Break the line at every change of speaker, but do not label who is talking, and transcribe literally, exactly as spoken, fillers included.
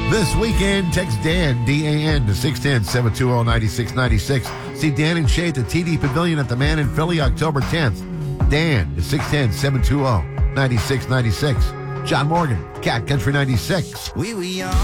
This weekend, text Dan, D A N, to six one zero, seven two zero, nine six nine six. See Dan and Shay at the T D Pavilion at the Man in Philly, October tenth. Dan to six one zero, seven two zero, nine six nine six. John Morgan, Cat Country ninety-six.
We were young.